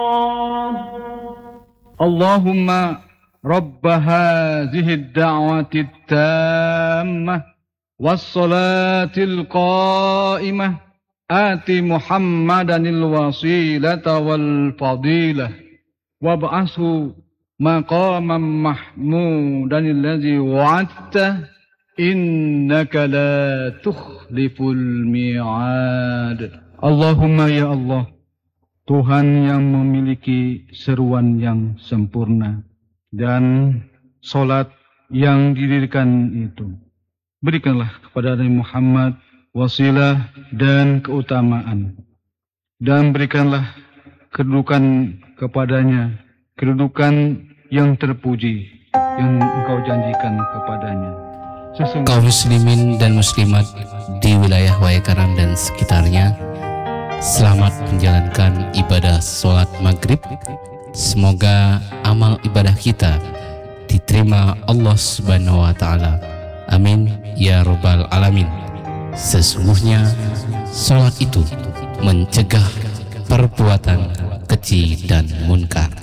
اللهم رب هذه الدعوة التامة والصلاة القائمة آت محمدا الوسيلة والفضيلة وابعثه مقاما محمودا الذي وعدته إنك لا تخلف الميعاد. Allahumma ya Allah, Tuhan yang memiliki seruan yang sempurna dan solat yang didirikan itu, berikanlah kepada Nabi Muhammad wasilah dan keutamaan, dan berikanlah kedudukan kepadanya, kedudukan yang terpuji yang Engkau janjikan kepadanya. Kaum muslimin dan muslimat di wilayah Wayakaram dan sekitarnya, selamat menjalankan ibadah sholat maghrib. Semoga amal ibadah kita diterima Allah Subhanahu wa Ta'ala. Amin ya Rabbal Alamin. Sesungguhnya sholat itu mencegah perbuatan keji dan munkar.